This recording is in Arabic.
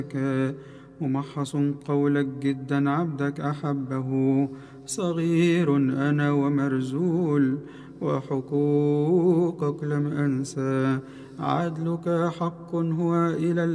ممحص قولك جدا عبدك أحبه. صغير أنا ومرزول وحقوقك لم أنسى. عدلك حق هو إلى